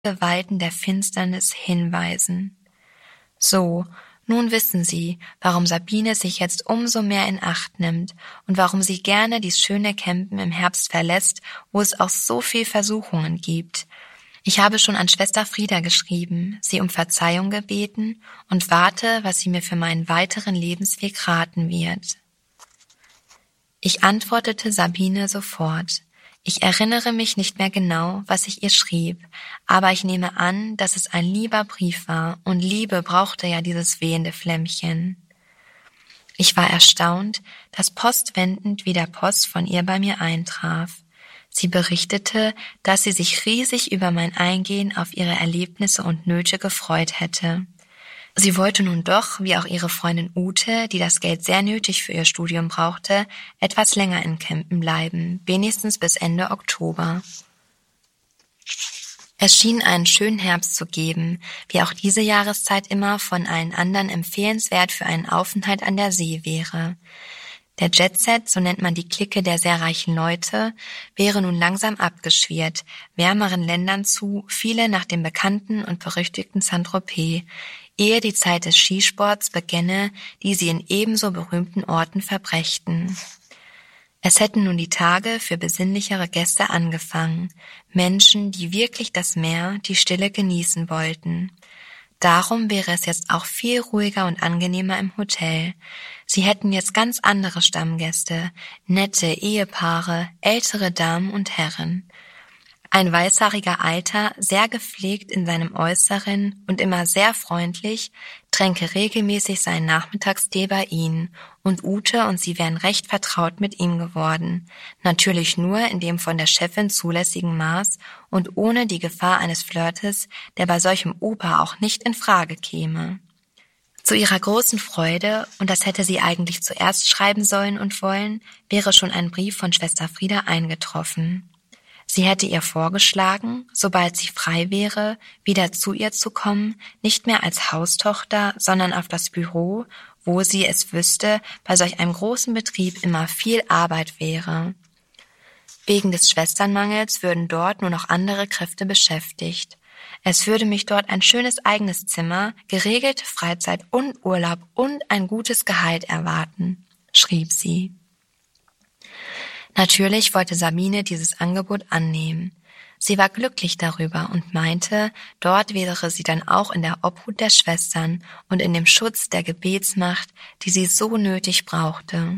Gewalten der Finsternis hinweisen. So, nun wissen Sie, warum Sabine sich jetzt umso mehr in Acht nimmt und warum sie gerne dies schöne Campen im Herbst verlässt, wo es auch so viel Versuchungen gibt. Ich habe schon an Schwester Frieda geschrieben, sie um Verzeihung gebeten und warte, was sie mir für meinen weiteren Lebensweg raten wird. Ich antwortete Sabine sofort. Ich erinnere mich nicht mehr genau, was ich ihr schrieb, aber ich nehme an, dass es ein lieber Brief war, und Liebe brauchte ja dieses wehende Flämmchen. Ich war erstaunt, dass postwendend wieder Post von ihr bei mir eintraf. Sie berichtete, dass sie sich riesig über mein Eingehen auf ihre Erlebnisse und Nöte gefreut hätte. Sie wollte nun doch, wie auch ihre Freundin Ute, die das Geld sehr nötig für ihr Studium brauchte, etwas länger in Kempen bleiben, wenigstens bis Ende Oktober. Es schien einen schönen Herbst zu geben, wie auch diese Jahreszeit immer von allen anderen empfehlenswert für einen Aufenthalt an der See wäre. Der Jetset, so nennt man die Clique der sehr reichen Leute, wäre nun langsam abgeschwirrt, wärmeren Ländern zu, viele nach dem bekannten und berüchtigten Saint-Tropez, ehe die Zeit des Skisports begänne, die sie in ebenso berühmten Orten verbrächten. Es hätten nun die Tage für besinnlichere Gäste angefangen, Menschen, die wirklich das Meer, die Stille genießen wollten. Darum wäre es jetzt auch viel ruhiger und angenehmer im Hotel. Sie hätten jetzt ganz andere Stammgäste, nette Ehepaare, ältere Damen und Herren. Ein weißhaariger Alter, sehr gepflegt in seinem Äußeren und immer sehr freundlich, tränke regelmäßig seinen Nachmittagstee bei ihnen, und Ute und sie wären recht vertraut mit ihm geworden, natürlich nur in dem von der Chefin zulässigen Maß und ohne die Gefahr eines Flirtes, der bei solchem Opa auch nicht in Frage käme. Zu ihrer großen Freude, und das hätte sie eigentlich zuerst schreiben sollen und wollen, wäre schon ein Brief von Schwester Frieda eingetroffen. Sie hätte ihr vorgeschlagen, sobald sie frei wäre, wieder zu ihr zu kommen, nicht mehr als Haustochter, sondern auf das Büro, wo sie es wüsste, bei solch einem großen Betrieb immer viel Arbeit wäre. Wegen des Schwesternmangels würden dort nur noch andere Kräfte beschäftigt. Es würde mich dort ein schönes eigenes Zimmer, geregelte Freizeit und Urlaub und ein gutes Gehalt erwarten, schrieb sie. Natürlich wollte Sabine dieses Angebot annehmen. Sie war glücklich darüber und meinte, dort wäre sie dann auch in der Obhut der Schwestern und in dem Schutz der Gebetsmacht, die sie so nötig brauchte.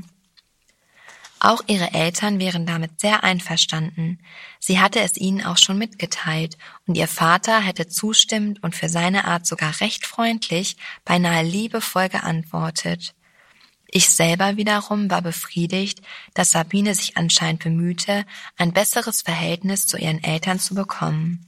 Auch ihre Eltern wären damit sehr einverstanden. Sie hatte es ihnen auch schon mitgeteilt, und ihr Vater hätte zustimmend und für seine Art sogar recht freundlich, beinahe liebevoll geantwortet. Ich selber wiederum war befriedigt, dass Sabine sich anscheinend bemühte, ein besseres Verhältnis zu ihren Eltern zu bekommen.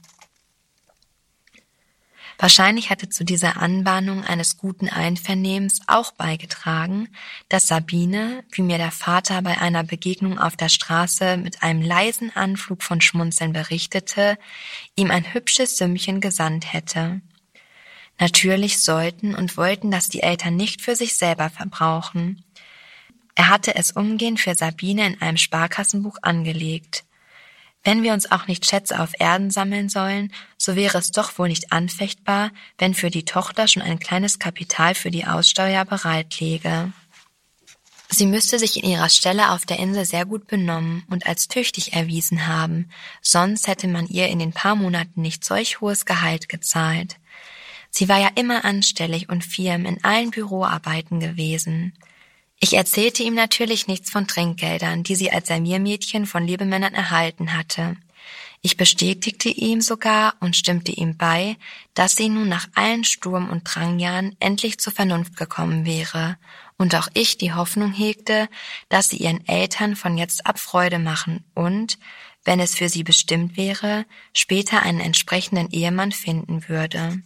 Wahrscheinlich hatte zu dieser Anbahnung eines guten Einvernehmens auch beigetragen, dass Sabine, wie mir der Vater bei einer Begegnung auf der Straße mit einem leisen Anflug von Schmunzeln berichtete, ihm ein hübsches Sümmchen gesandt hätte. Natürlich sollten und wollten das die Eltern nicht für sich selber verbrauchen. Er hatte es umgehend für Sabine in einem Sparkassenbuch angelegt. Wenn wir uns auch nicht Schätze auf Erden sammeln sollen, so wäre es doch wohl nicht anfechtbar, wenn für die Tochter schon ein kleines Kapital für die Aussteuer bereit läge. Sie müsste sich in ihrer Stelle auf der Insel sehr gut benommen und als tüchtig erwiesen haben, sonst hätte man ihr in den paar Monaten nicht solch hohes Gehalt gezahlt. Sie war ja immer anstellig und firm in allen Büroarbeiten gewesen. Ich erzählte ihm natürlich nichts von Trinkgeldern, die sie als Serviermädchen von Lebemännern erhalten hatte. Ich bestätigte ihm sogar und stimmte ihm bei, dass sie nun nach allen Sturm- und Drangjahren endlich zur Vernunft gekommen wäre und auch ich die Hoffnung hegte, dass sie ihren Eltern von jetzt ab Freude machen und, wenn es für sie bestimmt wäre, später einen entsprechenden Ehemann finden würde.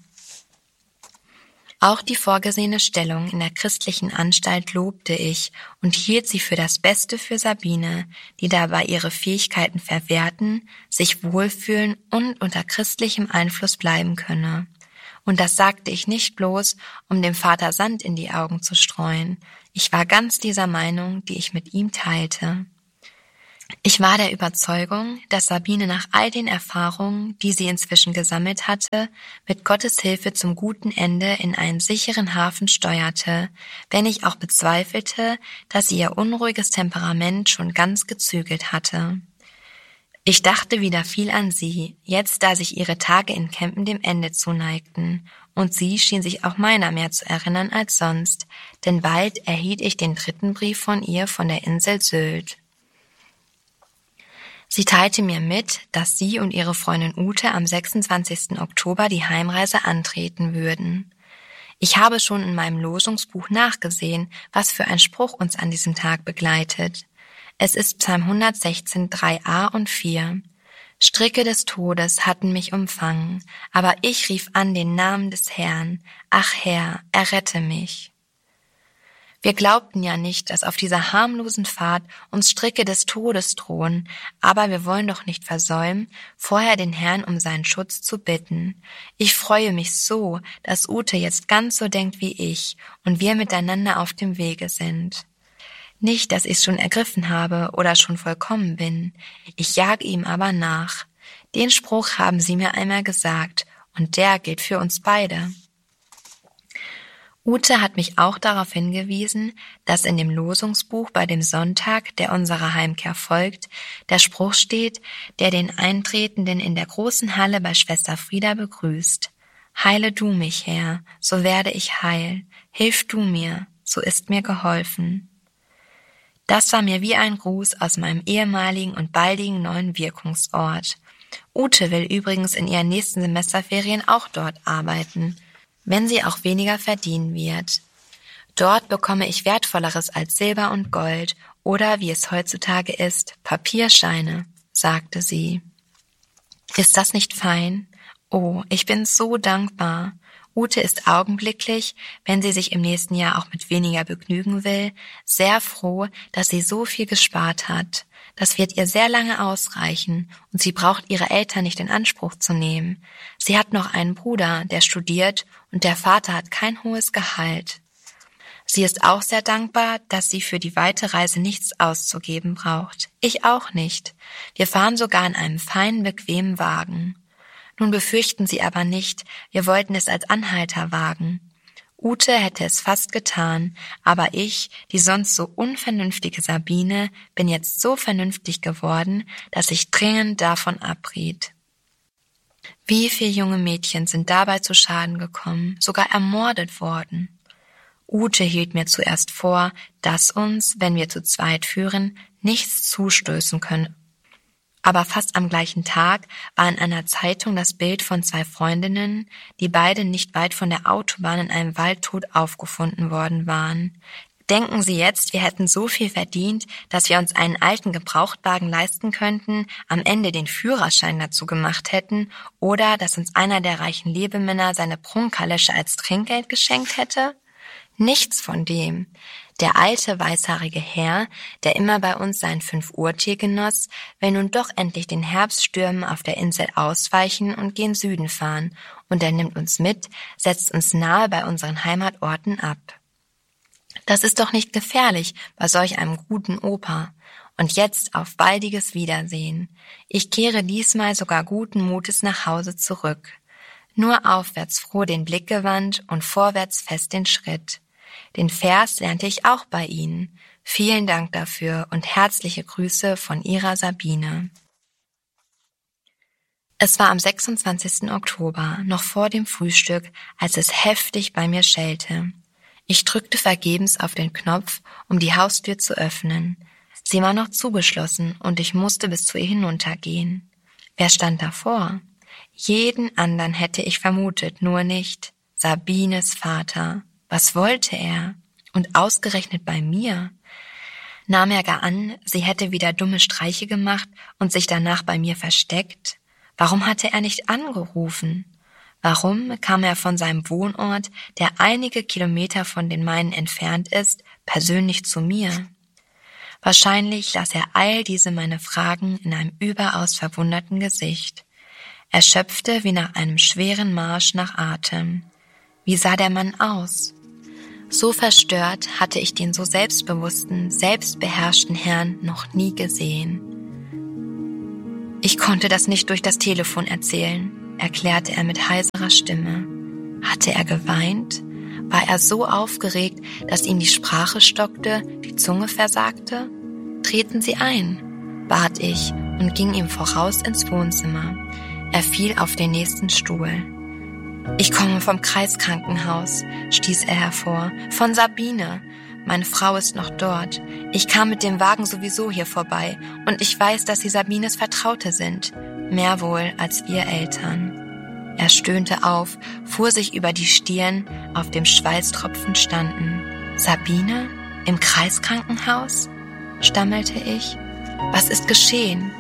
Auch die vorgesehene Stellung in der christlichen Anstalt lobte ich und hielt sie für das Beste für Sabine, die dabei ihre Fähigkeiten verwerten, sich wohlfühlen und unter christlichem Einfluss bleiben könne. Und das sagte ich nicht bloß, um dem Vater Sand in die Augen zu streuen. Ich war ganz dieser Meinung, die ich mit ihm teilte. Ich war der Überzeugung, dass Sabine nach all den Erfahrungen, die sie inzwischen gesammelt hatte, mit Gottes Hilfe zum guten Ende in einen sicheren Hafen steuerte, wenn ich auch bezweifelte, dass sie ihr unruhiges Temperament schon ganz gezügelt hatte. Ich dachte wieder viel an sie, jetzt da sich ihre Tage in Campen dem Ende zuneigten, und sie schien sich auch meiner mehr zu erinnern als sonst, denn bald erhielt ich den 3. Brief von ihr von der Insel Sylt. Sie teilte mir mit, dass sie und ihre Freundin Ute am 26. Oktober die Heimreise antreten würden. Ich habe schon in meinem Losungsbuch nachgesehen, was für ein Spruch uns an diesem Tag begleitet. Es ist Psalm 116, 3a und 4. Stricke des Todes hatten mich umfangen, aber ich rief an den Namen des Herrn. Ach Herr, errette mich. Wir glaubten ja nicht, dass auf dieser harmlosen Fahrt uns Stricke des Todes drohen, aber wir wollen doch nicht versäumen, vorher den Herrn um seinen Schutz zu bitten. Ich freue mich so, dass Ute jetzt ganz so denkt wie ich und wir miteinander auf dem Wege sind. Nicht, dass ich's schon ergriffen habe oder schon vollkommen bin. Ich jage ihm aber nach. Den Spruch haben sie mir einmal gesagt und der gilt für uns beide. Ute hat mich auch darauf hingewiesen, dass in dem Losungsbuch bei dem Sonntag, der unserer Heimkehr folgt, der Spruch steht, der den Eintretenden in der großen Halle bei Schwester Frieda begrüßt. Heile du mich, Herr, so werde ich heil. Hilf du mir, so ist mir geholfen. Das war mir wie ein Gruß aus meinem ehemaligen und baldigen neuen Wirkungsort. Ute will übrigens in ihren nächsten Semesterferien auch dort arbeiten, wenn sie auch weniger verdienen wird. Dort bekomme ich Wertvolleres als Silber und Gold oder, wie es heutzutage ist, Papierscheine, sagte sie. Ist das nicht fein? Oh, ich bin so dankbar. Ute ist augenblicklich, wenn sie sich im nächsten Jahr auch mit weniger begnügen will, sehr froh, dass sie so viel gespart hat. Das wird ihr sehr lange ausreichen und sie braucht ihre Eltern nicht in Anspruch zu nehmen. Sie hat noch einen Bruder, der studiert und der Vater hat kein hohes Gehalt. Sie ist auch sehr dankbar, dass sie für die weite Reise nichts auszugeben braucht. Ich auch nicht. Wir fahren sogar in einem feinen, bequemen Wagen. Nun befürchten Sie aber nicht, wir wollten es als Anhalter wagen. Ute hätte es fast getan, aber ich, die sonst so unvernünftige Sabine, bin jetzt so vernünftig geworden, dass ich dringend davon abriet. Wie viele junge Mädchen sind dabei zu Schaden gekommen, sogar ermordet worden? Ute hielt mir zuerst vor, dass uns, wenn wir zu zweit führen, nichts zustößen könne. Aber fast am gleichen Tag war in einer Zeitung das Bild von 2 Freundinnen, die beide nicht weit von der Autobahn in einem Wald tot aufgefunden worden waren. Denken Sie jetzt, wir hätten so viel verdient, dass wir uns einen alten Gebrauchtwagen leisten könnten, am Ende den Führerschein dazu gemacht hätten oder dass uns einer der reichen Lebemänner seine Prunkkalesche als Trinkgeld geschenkt hätte? Nichts von dem. Der alte, weißhaarige Herr, der immer bei uns seinen 5-Uhr-Tee genoss, will nun doch endlich den Herbststürmen auf der Insel ausweichen und gen Süden fahren, und er nimmt uns mit, setzt uns nahe bei unseren Heimatorten ab. Das ist doch nicht gefährlich bei solch einem guten Opa. Und jetzt auf baldiges Wiedersehen. Ich kehre diesmal sogar guten Mutes nach Hause zurück. Nur aufwärts froh den Blick gewandt und vorwärts fest den Schritt. Den Vers lernte ich auch bei Ihnen. Vielen Dank dafür und herzliche Grüße von Ihrer Sabine. Es war am 26. Oktober, noch vor dem Frühstück, als es heftig bei mir schellte. Ich drückte vergebens auf den Knopf, um die Haustür zu öffnen. Sie war noch zugeschlossen und ich musste bis zu ihr hinuntergehen. Wer stand davor? Jeden anderen hätte ich vermutet, nur nicht Sabines Vater. Was wollte er? Und ausgerechnet bei mir? Nahm er gar an, sie hätte wieder dumme Streiche gemacht und sich danach bei mir versteckt? Warum hatte er nicht angerufen? Warum kam er von seinem Wohnort, der einige Kilometer von den meinen entfernt ist, persönlich zu mir? Wahrscheinlich las er all diese meine Fragen in einem überaus verwunderten Gesicht. Er schöpfte wie nach einem schweren Marsch nach Atem. Wie sah der Mann aus? So verstört hatte ich den so selbstbewussten, selbstbeherrschten Herrn noch nie gesehen. Ich konnte das nicht durch das Telefon erzählen, erklärte er mit heiserer Stimme. Hatte er geweint? War er so aufgeregt, dass ihm die Sprache stockte, die Zunge versagte? Treten Sie ein, bat ich und ging ihm voraus ins Wohnzimmer. Er fiel auf den nächsten Stuhl. Ich komme vom Kreiskrankenhaus, stieß er hervor. Von Sabine. Meine Frau ist noch dort. Ich kam mit dem Wagen sowieso hier vorbei und ich weiß, dass Sie Sabines Vertraute sind. Mehr wohl als wir Eltern. Er stöhnte auf, fuhr sich über die Stirn, auf dem Schweißtropfen standen. Sabine? Im Kreiskrankenhaus? Stammelte ich. Was ist geschehen?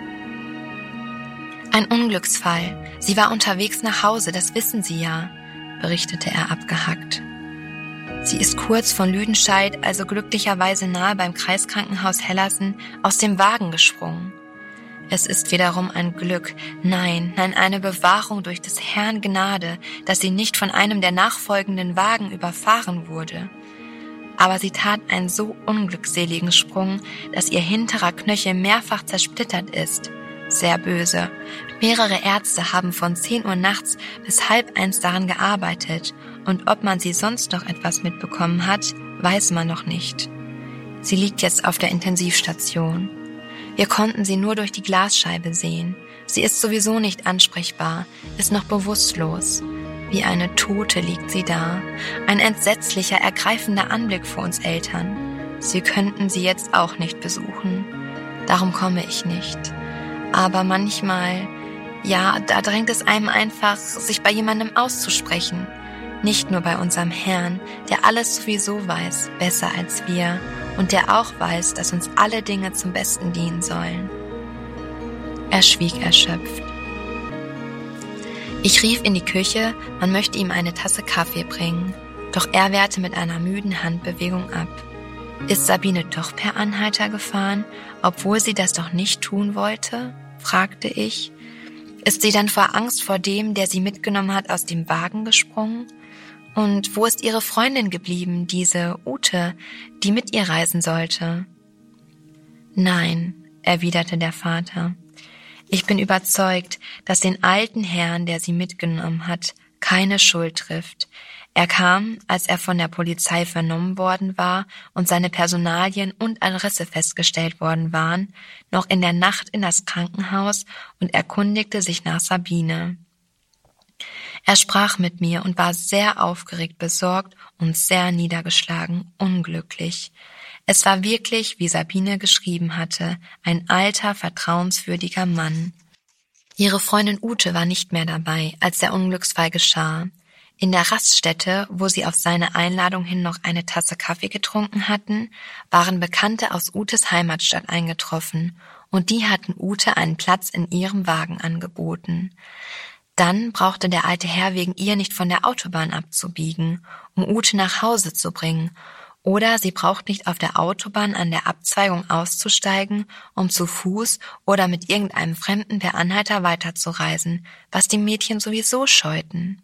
Ein Unglücksfall. Sie war unterwegs nach Hause, das wissen Sie ja, berichtete er abgehackt. Sie ist kurz von Lüdenscheid, also glücklicherweise nahe beim Kreiskrankenhaus Hellersen, aus dem Wagen gesprungen. Es ist wiederum ein Glück, nein, eine Bewahrung durch des Herrn Gnade, dass sie nicht von einem der nachfolgenden Wagen überfahren wurde. Aber sie tat einen so unglückseligen Sprung, dass ihr hinterer Knöchel mehrfach zersplittert ist. Sehr böse. Mehrere Ärzte haben von 10 Uhr nachts bis 12:30 daran gearbeitet und ob man sie sonst noch etwas mitbekommen hat, weiß man noch nicht. Sie liegt jetzt auf der Intensivstation. Wir konnten sie nur durch die Glasscheibe sehen. Sie ist sowieso nicht ansprechbar, ist noch bewusstlos. Wie eine Tote liegt sie da. Ein entsetzlicher, ergreifender Anblick für uns Eltern. Sie könnten sie jetzt auch nicht besuchen. Darum komme ich nicht. Aber manchmal, ja, da drängt es einem einfach, sich bei jemandem auszusprechen. Nicht nur bei unserem Herrn, der alles sowieso weiß, besser als wir, und der auch weiß, dass uns alle Dinge zum Besten dienen sollen. Er schwieg erschöpft. Ich rief in die Küche, man möchte ihm eine Tasse Kaffee bringen, doch er wehrte mit einer müden Handbewegung ab. Ist Sabine doch per Anhalter gefahren, obwohl sie das doch nicht tun wollte? Fragte ich. Ist sie dann vor Angst vor dem, der sie mitgenommen hat, aus dem Wagen gesprungen? Und wo ist ihre Freundin geblieben, diese Ute, die mit ihr reisen sollte? Nein, erwiderte der Vater. Ich bin überzeugt, dass den alten Herrn, der sie mitgenommen hat, keine Schuld trifft. Er kam, als er von der Polizei vernommen worden war und seine Personalien und Adresse festgestellt worden waren, noch in der Nacht in das Krankenhaus und erkundigte sich nach Sabine. Er sprach mit mir und war sehr aufgeregt, besorgt und sehr niedergeschlagen, unglücklich. Es war wirklich, wie Sabine geschrieben hatte, ein alter, vertrauenswürdiger Mann. Ihre Freundin Ute war nicht mehr dabei, als der Unglücksfall geschah. In der Raststätte, wo sie auf seine Einladung hin noch eine Tasse Kaffee getrunken hatten, waren Bekannte aus Utes Heimatstadt eingetroffen und die hatten Ute einen Platz in ihrem Wagen angeboten. Dann brauchte der alte Herr wegen ihr nicht von der Autobahn abzubiegen, um Ute nach Hause zu bringen, oder sie braucht nicht auf der Autobahn an der Abzweigung auszusteigen, um zu Fuß oder mit irgendeinem Fremden per Anhalter weiterzureisen, was die Mädchen sowieso scheuten.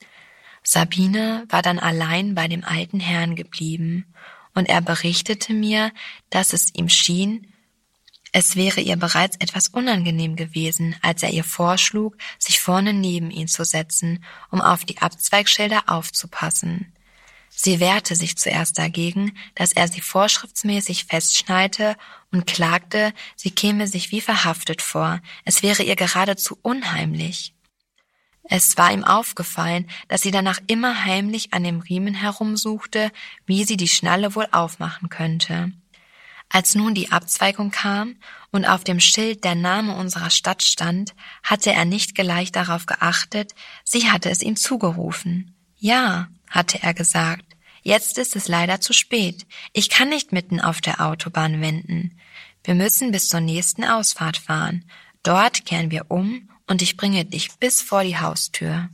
Sabine war dann allein bei dem alten Herrn geblieben, und er berichtete mir, dass es ihm schien, es wäre ihr bereits etwas unangenehm gewesen, als er ihr vorschlug, sich vorne neben ihn zu setzen, um auf die Abzweigschilder aufzupassen. Sie wehrte sich zuerst dagegen, dass er sie vorschriftsmäßig festschnallte und klagte, sie käme sich wie verhaftet vor, es wäre ihr geradezu unheimlich. Es war ihm aufgefallen, dass sie danach immer heimlich an dem Riemen herumsuchte, wie sie die Schnalle wohl aufmachen könnte. Als nun die Abzweigung kam und auf dem Schild der Name unserer Stadt stand, hatte er nicht gleich darauf geachtet, sie hatte es ihm zugerufen. Ja, hatte er gesagt, jetzt ist es leider zu spät. Ich kann nicht mitten auf der Autobahn wenden. Wir müssen bis zur nächsten Ausfahrt fahren. Dort kehren wir um und ich bringe dich bis vor die Haustür.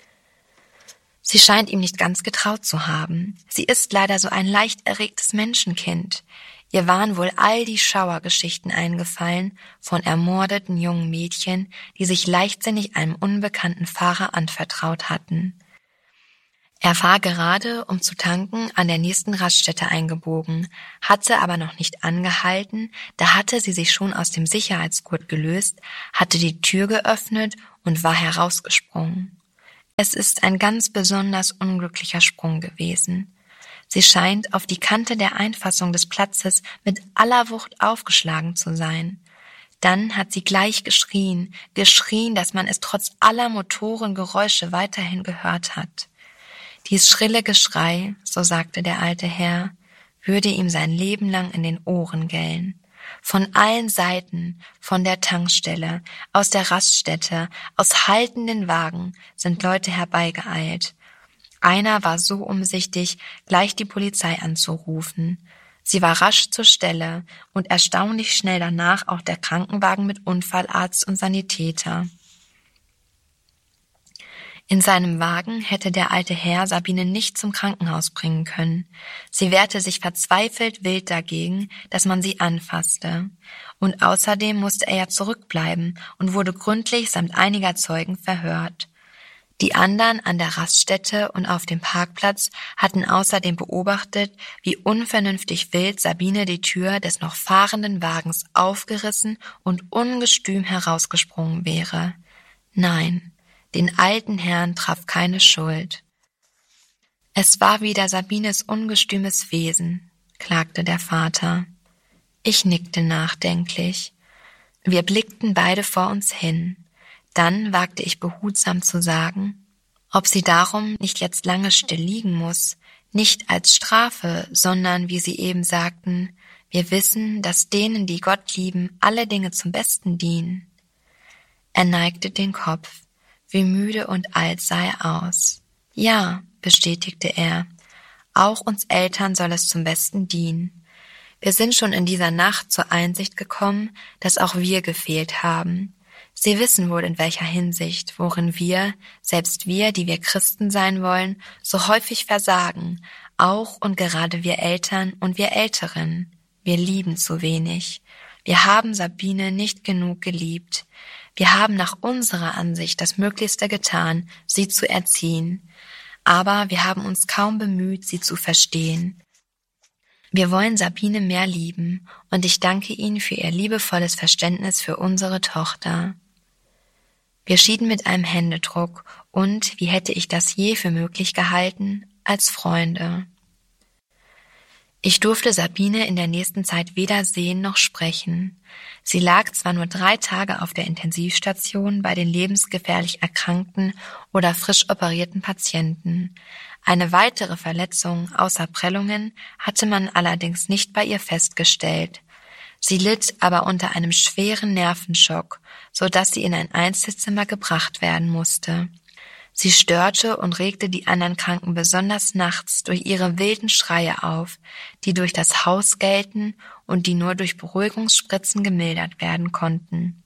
Sie scheint ihm nicht ganz getraut zu haben. Sie ist leider so ein leicht erregtes Menschenkind. Ihr waren wohl all die Schauergeschichten eingefallen von ermordeten jungen Mädchen, die sich leichtsinnig einem unbekannten Fahrer anvertraut hatten. Er war gerade, um zu tanken, an der nächsten Raststätte eingebogen, hatte aber noch nicht angehalten, da hatte sie sich schon aus dem Sicherheitsgurt gelöst, hatte die Tür geöffnet und war herausgesprungen. Es ist ein ganz besonders unglücklicher Sprung gewesen. Sie scheint auf die Kante der Einfassung des Platzes mit aller Wucht aufgeschlagen zu sein. Dann hat sie gleich geschrien, dass man es trotz aller Motorengeräusche weiterhin gehört hat. Dies schrille Geschrei, so sagte der alte Herr, würde ihm sein Leben lang in den Ohren gellen. Von allen Seiten, von der Tankstelle, aus der Raststätte, aus haltenden Wagen sind Leute herbeigeeilt. Einer war so umsichtig, gleich die Polizei anzurufen. Sie war rasch zur Stelle und erstaunlich schnell danach auch der Krankenwagen mit Unfallarzt und Sanitäter. In seinem Wagen hätte der alte Herr Sabine nicht zum Krankenhaus bringen können. Sie wehrte sich verzweifelt wild dagegen, dass man sie anfasste. Und außerdem musste er ja zurückbleiben und wurde gründlich samt einiger Zeugen verhört. Die anderen an der Raststätte und auf dem Parkplatz hatten außerdem beobachtet, wie unvernünftig wild Sabine die Tür des noch fahrenden Wagens aufgerissen und ungestüm herausgesprungen wäre. Nein, den alten Herrn traf keine Schuld. Es war wieder Sabines ungestümes Wesen, klagte der Vater. Ich nickte nachdenklich. Wir blickten beide vor uns hin. Dann wagte ich behutsam zu sagen, ob sie darum nicht jetzt lange still liegen muss, nicht als Strafe, sondern, wie Sie eben sagten, wir wissen, dass denen, die Gott lieben, alle Dinge zum Besten dienen. Er neigte den Kopf. Wie müde und alt sah er aus. Ja, bestätigte er, auch uns Eltern soll es zum Besten dienen. Wir sind schon in dieser Nacht zur Einsicht gekommen, dass auch wir gefehlt haben. Sie wissen wohl in welcher Hinsicht, worin wir, selbst wir, die wir Christen sein wollen, so häufig versagen, auch und gerade wir Eltern und wir Älteren. Wir lieben zu wenig. Wir haben Sabine nicht genug geliebt. Wir haben nach unserer Ansicht das Möglichste getan, sie zu erziehen. Aber wir haben uns kaum bemüht, sie zu verstehen. Wir wollen Sabine mehr lieben und ich danke Ihnen für Ihr liebevolles Verständnis für unsere Tochter. Wir schieden mit einem Händedruck und, wie hätte ich das je für möglich gehalten, als Freunde. Ich durfte Sabine in der nächsten Zeit weder sehen noch sprechen. Sie lag zwar nur 3 Tage auf der Intensivstation bei den lebensgefährlich erkrankten oder frisch operierten Patienten. Eine weitere Verletzung außer Prellungen hatte man allerdings nicht bei ihr festgestellt. Sie litt aber unter einem schweren Nervenschock, so dass sie in ein Einzelzimmer gebracht werden musste. Sie störte und regte die anderen Kranken besonders nachts durch ihre wilden Schreie auf, die durch das Haus gellten und die nur durch Beruhigungsspritzen gemildert werden konnten.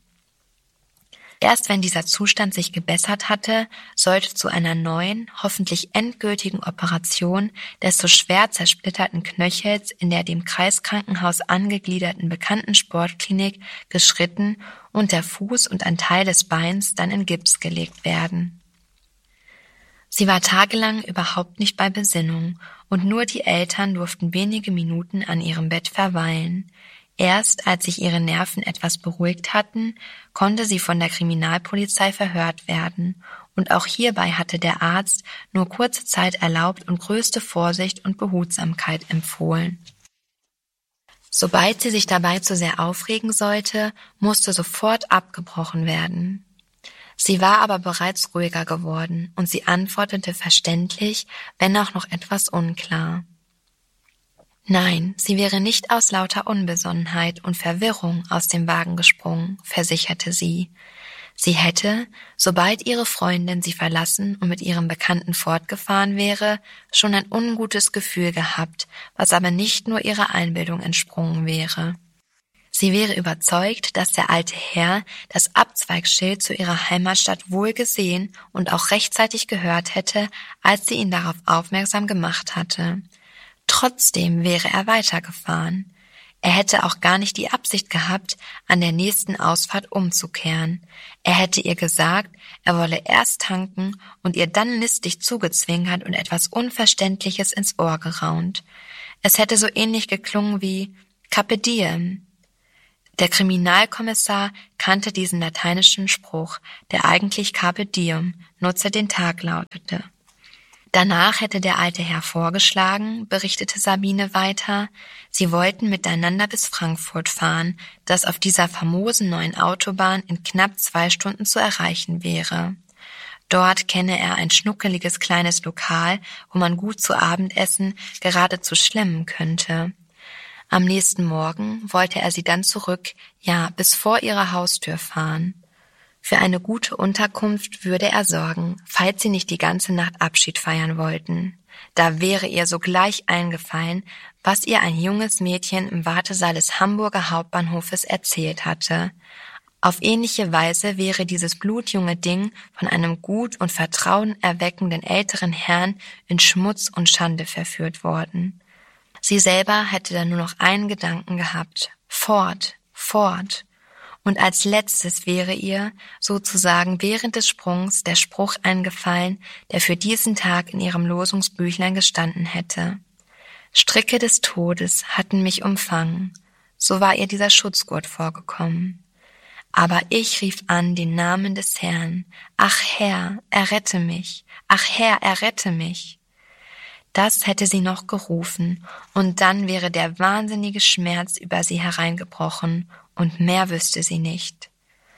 Erst wenn dieser Zustand sich gebessert hatte, sollte zu einer neuen, hoffentlich endgültigen Operation des so schwer zersplitterten Knöchels in der dem Kreiskrankenhaus angegliederten bekannten Sportklinik geschritten und der Fuß und ein Teil des Beins dann in Gips gelegt werden. Sie war tagelang überhaupt nicht bei Besinnung und nur die Eltern durften wenige Minuten an ihrem Bett verweilen. Erst als sich ihre Nerven etwas beruhigt hatten, konnte sie von der Kriminalpolizei verhört werden und auch hierbei hatte der Arzt nur kurze Zeit erlaubt und größte Vorsicht und Behutsamkeit empfohlen. Sobald sie sich dabei zu sehr aufregen sollte, musste sofort abgebrochen werden. Sie war aber bereits ruhiger geworden und sie antwortete verständlich, wenn auch noch etwas unklar. Nein, sie wäre nicht aus lauter Unbesonnenheit und Verwirrung aus dem Wagen gesprungen, versicherte sie. Sie hätte, sobald ihre Freundin sie verlassen und mit ihrem Bekannten fortgefahren wäre, schon ein ungutes Gefühl gehabt, was aber nicht nur ihrer Einbildung entsprungen wäre. Sie wäre überzeugt, dass der alte Herr das Abzweigsschild zu ihrer Heimatstadt wohl gesehen und auch rechtzeitig gehört hätte, als sie ihn darauf aufmerksam gemacht hatte. Trotzdem wäre er weitergefahren. Er hätte auch gar nicht die Absicht gehabt, an der nächsten Ausfahrt umzukehren. Er hätte ihr gesagt, er wolle erst tanken und ihr dann listig zugezwinkert und etwas Unverständliches ins Ohr geraunt. Es hätte so ähnlich geklungen wie Carpe diem. Der Kriminalkommissar kannte diesen lateinischen Spruch, der eigentlich Carpe diem, nutze den Tag lautete. Danach hätte der alte Herr vorgeschlagen, berichtete Sabine weiter, sie wollten miteinander bis Frankfurt fahren, das auf dieser famosen neuen Autobahn in knapp 2 Stunden zu erreichen wäre. Dort kenne er ein schnuckeliges kleines Lokal, wo man gut zu Abendessen geradezu schlemmen könnte. Am nächsten Morgen wollte er sie dann zurück, ja, bis vor ihrer Haustür fahren. Für eine gute Unterkunft würde er sorgen, falls sie nicht die ganze Nacht Abschied feiern wollten. Da wäre ihr sogleich eingefallen, was ihr ein junges Mädchen im Wartesaal des Hamburger Hauptbahnhofes erzählt hatte. Auf ähnliche Weise wäre dieses blutjunge Ding von einem gut und vertrauenerweckenden älteren Herrn in Schmutz und Schande verführt worden. Sie selber hätte dann nur noch einen Gedanken gehabt: fort, fort. Und als letztes wäre ihr, sozusagen während des Sprungs, der Spruch eingefallen, der für diesen Tag in ihrem Losungsbüchlein gestanden hätte. Stricke des Todes hatten mich umfangen. So war ihr dieser Schutzgurt vorgekommen. Aber ich rief an den Namen des Herrn. Ach Herr, errette mich. Ach Herr, errette mich. Das hätte sie noch gerufen, und dann wäre der wahnsinnige Schmerz über sie hereingebrochen, und mehr wüsste sie nicht.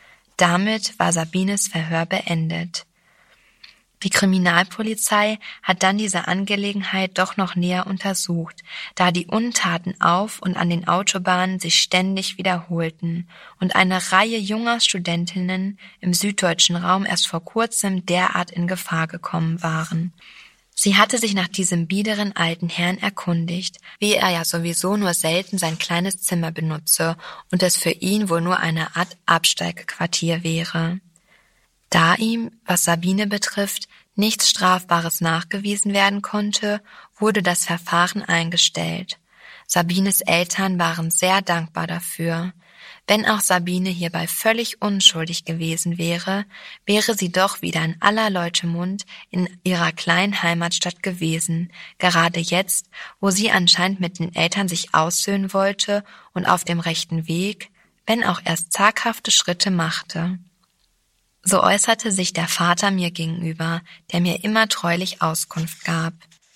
Damit war Sabines Verhör beendet. Die Kriminalpolizei hat dann diese Angelegenheit doch noch näher untersucht, da die Untaten auf und an den Autobahnen sich ständig wiederholten und eine Reihe junger Studentinnen im süddeutschen Raum erst vor kurzem derart in Gefahr gekommen waren. Sie hatte sich nach diesem biederen alten Herrn erkundigt, wie er ja sowieso nur selten sein kleines Zimmer benutze und es für ihn wohl nur eine Art Absteigequartier wäre. Da ihm, was Sabine betrifft, nichts Strafbares nachgewiesen werden konnte, wurde das Verfahren eingestellt. Sabines Eltern waren sehr dankbar dafür. Wenn auch Sabine hierbei völlig unschuldig gewesen wäre, wäre sie doch wieder in aller Leute Mund in ihrer kleinen Heimatstadt gewesen, gerade jetzt, wo sie anscheinend mit den Eltern sich aussöhnen wollte und auf dem rechten Weg, wenn auch erst zaghafte Schritte machte. So äußerte sich der Vater mir gegenüber, der mir immer treulich Auskunft gab.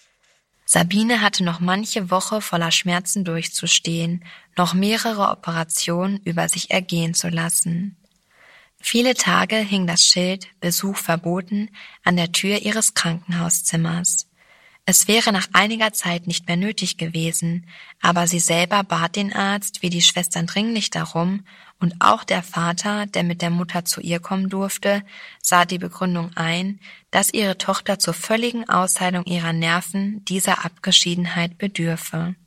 Sabine hatte noch manche Woche voller Schmerzen durchzustehen, noch mehrere Operationen über sich ergehen zu lassen. Viele Tage hing das Schild »Besuch verboten« an der Tür ihres Krankenhauszimmers. Es wäre nach einiger Zeit nicht mehr nötig gewesen, aber sie selber bat den Arzt wie die Schwestern dringlich darum, und auch der Vater, der mit der Mutter zu ihr kommen durfte, sah die Begründung ein, dass ihre Tochter zur völligen Ausheilung ihrer Nerven dieser Abgeschiedenheit bedürfe.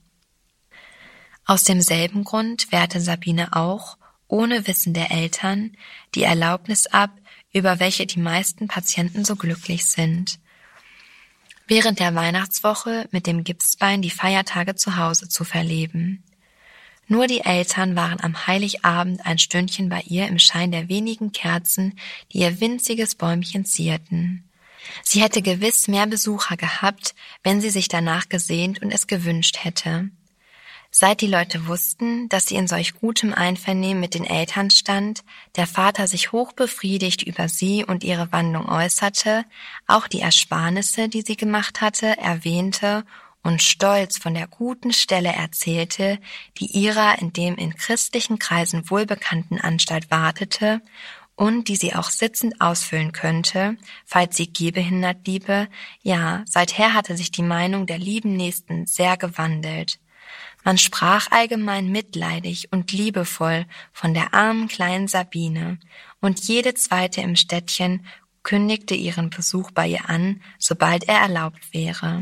Aus demselben Grund wehrte Sabine auch, ohne Wissen der Eltern, die Erlaubnis ab, über welche die meisten Patienten so glücklich sind, während der Weihnachtswoche mit dem Gipsbein die Feiertage zu Hause zu verleben. Nur die Eltern waren am Heiligabend ein Stündchen bei ihr im Schein der wenigen Kerzen, die ihr winziges Bäumchen zierten. Sie hätte gewiss mehr Besucher gehabt, wenn sie sich danach gesehnt und es gewünscht hätte. Seit die Leute wussten, dass sie in solch gutem Einvernehmen mit den Eltern stand, der Vater sich hochbefriedigt über sie und ihre Wandlung äußerte, auch die Ersparnisse, die sie gemacht hatte, erwähnte und stolz von der guten Stelle erzählte, die ihrer in dem in christlichen Kreisen wohlbekannten Anstalt wartete und die sie auch sitzend ausfüllen könnte, falls sie gehbehindert bliebe. Ja, seither hatte sich die Meinung der lieben Nächsten sehr gewandelt. Man sprach allgemein mitleidig und liebevoll von der armen kleinen Sabine, und jede zweite im Städtchen kündigte ihren Besuch bei ihr an, sobald er erlaubt wäre.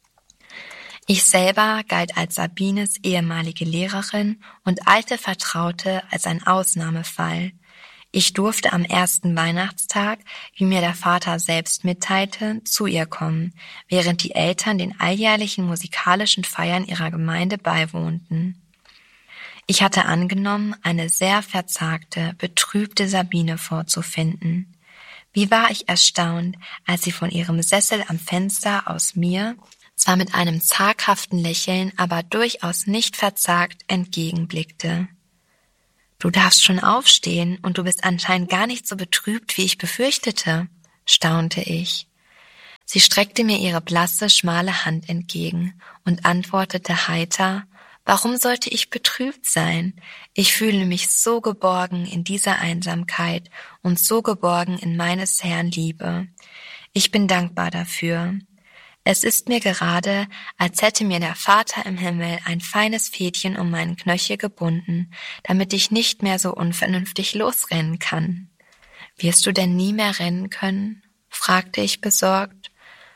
Ich selber galt als Sabines ehemalige Lehrerin und alte Vertraute als ein Ausnahmefall. Ich durfte am ersten Weihnachtstag, wie mir der Vater selbst mitteilte, zu ihr kommen, während die Eltern den alljährlichen musikalischen Feiern ihrer Gemeinde beiwohnten. Ich hatte angenommen, eine sehr verzagte, betrübte Sabine vorzufinden. Wie war ich erstaunt, als sie von ihrem Sessel am Fenster aus mir, zwar mit einem zaghaften Lächeln, aber durchaus nicht verzagt, entgegenblickte. »Du darfst schon aufstehen, und du bist anscheinend gar nicht so betrübt, wie ich befürchtete«, staunte ich. Sie streckte mir ihre blasse, schmale Hand entgegen und antwortete heiter: »Warum sollte ich betrübt sein? Ich fühle mich so geborgen in dieser Einsamkeit und so geborgen in meines Herrn Liebe. Ich bin dankbar dafür. Es ist mir gerade, als hätte mir der Vater im Himmel ein feines Fädchen um meinen Knöchel gebunden, damit ich nicht mehr so unvernünftig losrennen kann.« »Wirst du denn nie mehr rennen können?« fragte ich besorgt.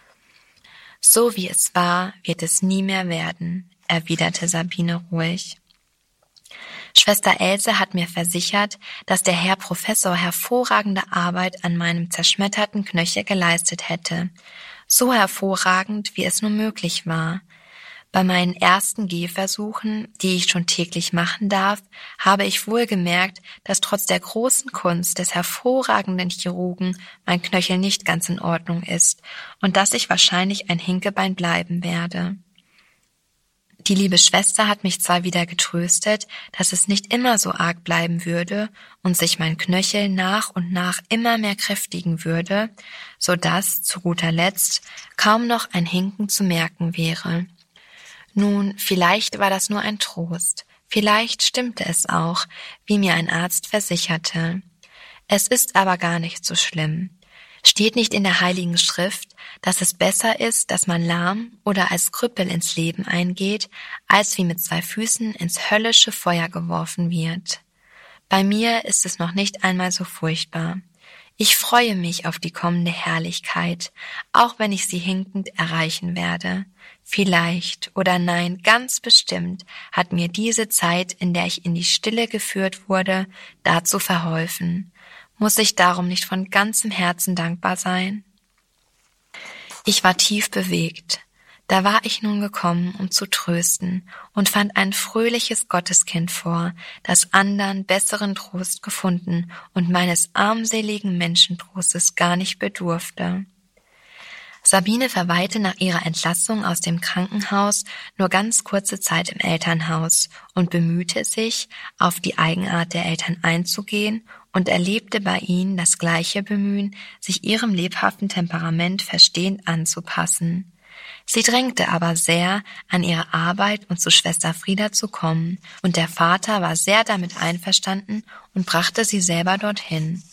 »So wie es war, wird es nie mehr werden«, erwiderte Sabine ruhig. Schwester Else hat mir versichert, dass der Herr Professor hervorragende Arbeit an meinem zerschmetterten Knöchel geleistet hätte. So hervorragend, wie es nur möglich war. Bei meinen ersten Gehversuchen, die ich schon täglich machen darf, habe ich wohl gemerkt, dass trotz der großen Kunst des hervorragenden Chirurgen mein Knöchel nicht ganz in Ordnung ist und dass ich wahrscheinlich ein Hinkebein bleiben werde. Die liebe Schwester hat mich zwar wieder getröstet, dass es nicht immer so arg bleiben würde und sich mein Knöchel nach und nach immer mehr kräftigen würde, so dass, zu guter Letzt, kaum noch ein Hinken zu merken wäre. Nun, vielleicht war das nur ein Trost, vielleicht stimmte es auch, wie mir ein Arzt versicherte. Es ist aber gar nicht so schlimm. Steht nicht in der Heiligen Schrift, dass es besser ist, dass man lahm oder als Krüppel ins Leben eingeht, als wie mit 2 Füßen ins höllische Feuer geworfen wird? Bei mir ist es noch nicht einmal so furchtbar. Ich freue mich auf die kommende Herrlichkeit, auch wenn ich sie hinkend erreichen werde. Vielleicht oder nein, ganz bestimmt hat mir diese Zeit, in der ich in die Stille geführt wurde, dazu verholfen. Muss ich darum nicht von ganzem Herzen dankbar sein? Ich war tief bewegt. Da war ich nun gekommen, um zu trösten, und fand ein fröhliches Gotteskind vor, das andern besseren Trost gefunden und meines armseligen Menschentrostes gar nicht bedurfte. Sabine verweilte nach ihrer Entlassung aus dem Krankenhaus nur ganz kurze Zeit im Elternhaus und bemühte sich, auf die Eigenart der Eltern einzugehen und erlebte bei ihnen das gleiche Bemühen, sich ihrem lebhaften Temperament verstehend anzupassen. Sie drängte aber sehr, an ihre Arbeit und zu Schwester Frieda zu kommen, und der Vater war sehr damit einverstanden und brachte sie selber dorthin.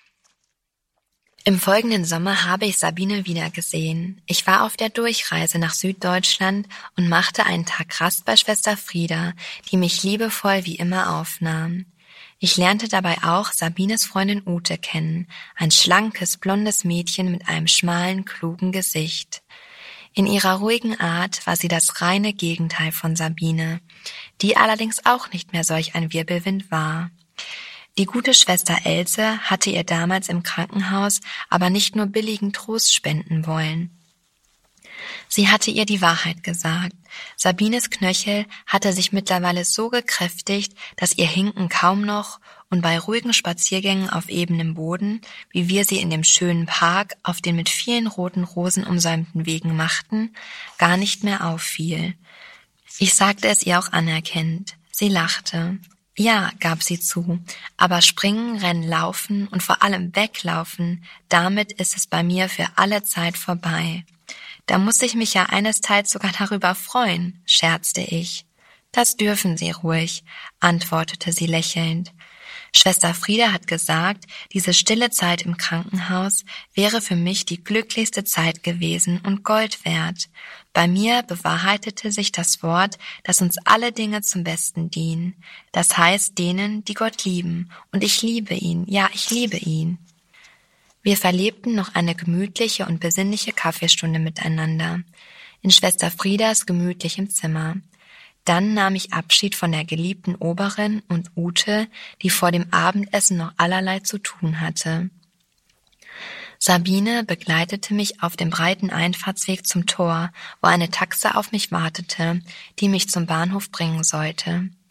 Im folgenden Sommer habe ich Sabine wieder gesehen. Ich war auf der Durchreise nach Süddeutschland und machte einen Tag Rast bei Schwester Frieda, die mich liebevoll wie immer aufnahm. Ich lernte dabei auch Sabines Freundin Ute kennen, ein schlankes, blondes Mädchen mit einem schmalen, klugen Gesicht. In ihrer ruhigen Art war sie das reine Gegenteil von Sabine, die allerdings auch nicht mehr solch ein Wirbelwind war. Die gute Schwester Else hatte ihr damals im Krankenhaus aber nicht nur billigen Trost spenden wollen. Sie hatte ihr die Wahrheit gesagt. Sabines Knöchel hatte sich mittlerweile so gekräftigt, dass ihr Hinken kaum noch und bei ruhigen Spaziergängen auf ebenem Boden, wie wir sie in dem schönen Park auf den mit vielen roten Rosen umsäumten Wegen machten, gar nicht mehr auffiel. Ich sagte es ihr auch anerkennend. Sie lachte. Ja, gab sie zu, aber Springen, Rennen, Laufen und vor allem Weglaufen, damit ist es bei mir für alle Zeit vorbei. Da muss ich mich ja einesteils sogar darüber freuen, scherzte ich. Das dürfen Sie ruhig, antwortete sie lächelnd. Schwester Frieda hat gesagt, diese stille Zeit im Krankenhaus wäre für mich die glücklichste Zeit gewesen und Gold wert. Bei mir bewahrheitete sich das Wort, dass uns alle Dinge zum Besten dienen. Das heißt denen, die Gott lieben. Und ich liebe ihn, ja, ich liebe ihn. Wir verlebten noch eine gemütliche und besinnliche Kaffeestunde miteinander, in Schwester Friedas gemütlichem Zimmer. Dann nahm ich Abschied von der geliebten Oberin und Ute, die vor dem Abendessen noch allerlei zu tun hatte. Sabine begleitete mich auf dem breiten Einfahrtsweg zum Tor, wo eine Taxe auf mich wartete, die mich zum Bahnhof bringen sollte.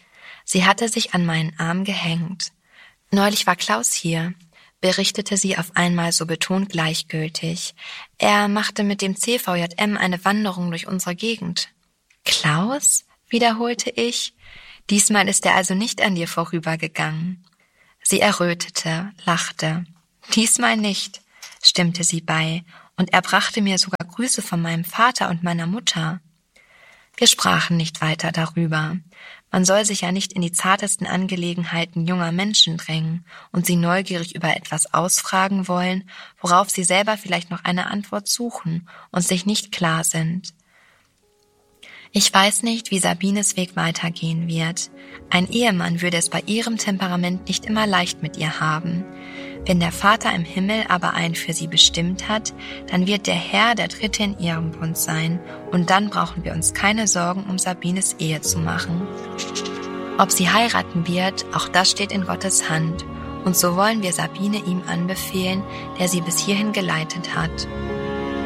Sie hatte sich an meinen Arm gehängt. »Neulich war Klaus hier«, berichtete sie auf einmal so betont gleichgültig. »Er machte mit dem CVJM eine Wanderung durch unsere Gegend.« »Klaus?«, wiederholte ich. »Diesmal ist er also nicht an dir vorübergegangen.« Sie errötete, lachte. »Diesmal nicht«, stimmte sie bei, »und er brachte mir sogar Grüße von meinem Vater und meiner Mutter.« Wir sprachen nicht weiter darüber. Man soll sich ja nicht in die zartesten Angelegenheiten junger Menschen drängen und sie neugierig über etwas ausfragen wollen, worauf sie selber vielleicht noch eine Antwort suchen und sich nicht klar sind. Ich weiß nicht, wie Sabines Weg weitergehen wird. Ein Ehemann würde es bei ihrem Temperament nicht immer leicht mit ihr haben. Wenn der Vater im Himmel aber einen für sie bestimmt hat, dann wird der Herr der Dritte in ihrem Bund sein und dann brauchen wir uns keine Sorgen um Sabines Ehe zu machen. Ob sie heiraten wird, auch das steht in Gottes Hand und so wollen wir Sabine ihm anbefehlen, der sie bis hierhin geleitet hat.